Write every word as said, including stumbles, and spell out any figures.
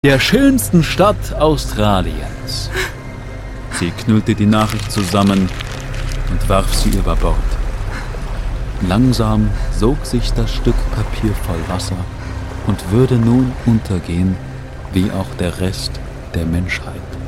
der schönsten Stadt Australiens. Sie knüllte die Nachricht zusammen und warf sie über Bord. Langsam sog sich das Stück Papier voll Wasser und würde nun untergehen, wie auch der Rest der Menschheit.